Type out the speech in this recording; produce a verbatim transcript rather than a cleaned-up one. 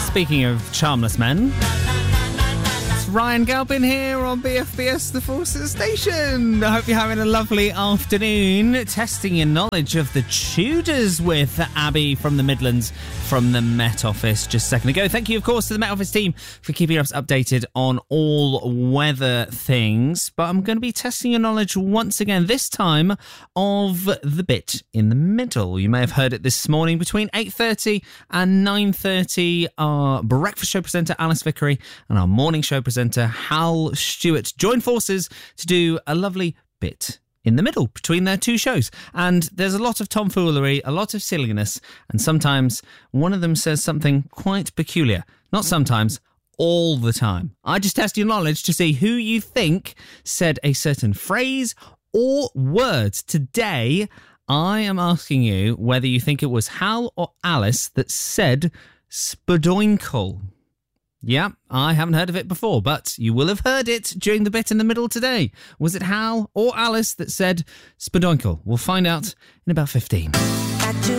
Speaking of charmless men, it's Ryan Galpin here on B F B S, the Forces Station. I hope you're having a lovely afternoon, testing your knowledge of the Tudors with Abby from the Midlands from the Met Office just a second ago. Thank you, of course, to the Met Office team for keeping us updated on all weather things. But I'm going to be testing your knowledge once again, this time of the bit in the middle. You may have heard it this morning between eight thirty and nine thirty. Our breakfast show presenter Alice Vickery and our morning show presenter Hal Stewart join forces to do a lovely bit in the middle between their two shows. And there's a lot of tomfoolery, a lot of silliness, and sometimes one of them says something quite peculiar. Not sometimes, all the time. I just test your knowledge to see who you think said a certain phrase or word. Today, I am asking you whether you think it was Hal or Alice that said spadoinkle. Yeah, I haven't heard of it before, but you will have heard it during the bit in the middle today. Was it Hal or Alice that said spadoinkle? We'll find out in about fifteen.